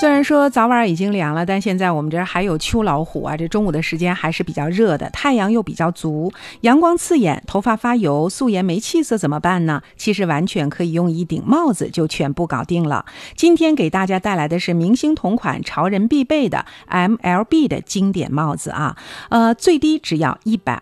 虽然说早晚已经凉了，但现在我们这儿还有秋老虎啊，这中午的时间还是比较热的，太阳又比较足，阳光刺眼，头发发油，素颜没气色怎么办呢？其实完全可以用一顶帽子就全部搞定了。今天给大家带来的是明星同款潮人必备的 MLB 的经典帽子啊，最低只要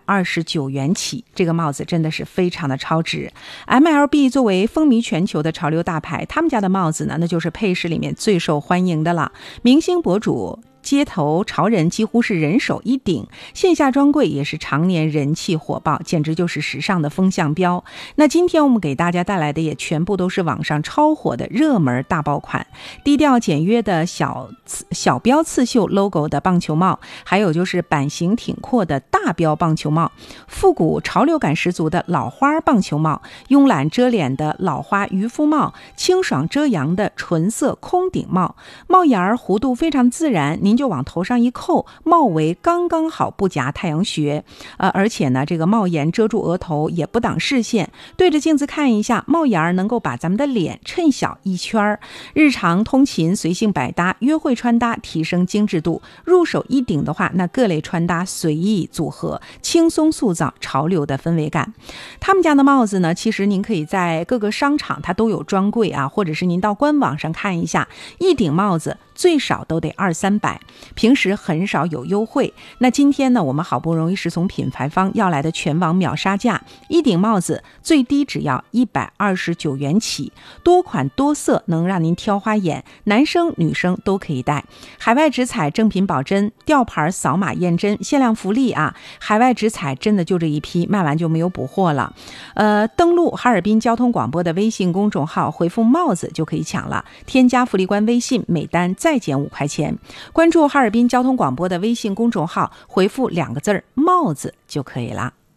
129元起，这个帽子真的是非常的超值。MLB 作为风靡全球的潮流大牌，他们家的帽子呢，那就是配饰里面最受欢迎的了，明星博主街头潮人几乎是人手一顶，线下专柜也是常年人气火爆，简直就是时尚的风向标。那今天我们给大家带来的也全部都是网上超火的热门大爆款，低调简约的小标刺绣 logo 的棒球帽，还有就是版型挺阔的大标棒球帽，复古潮流感十足的老花棒球帽，慵懒遮脸的老花渔夫帽，清爽遮阳的纯色空顶帽，帽檐弧度非常自然，您就往头上一扣，帽围刚刚好不夹太阳穴，而且呢，这个帽檐遮住额头也不挡视线，对着镜子看一下，帽檐能够把咱们的脸衬小一圈，日常通勤随性百搭，约会穿搭提升精致度，入手一顶的话，那各类穿搭随意组合，轻松塑造潮流的氛围感。他们家的帽子呢，其实您可以在各个商场它都有专柜啊，或者是您到官网上看一下，一顶帽子最少都得200-300，平时很少有优惠。那今天呢，我们好不容易是从品牌方要来的全网秒杀价，一顶帽子最低只要129元起，多款多色，能让您挑花眼，男生女生都可以戴，海外直采正品保真，吊牌扫码验真，限量福利啊！海外直采真的就这一批，卖完就没有补货了。登录哈尔滨交通广播的微信公众号，回复帽子就可以抢了，添加福利官微信，每单再减5块钱。关注哈尔滨交通广播的微信公众号，回复2个字帽子就可以了。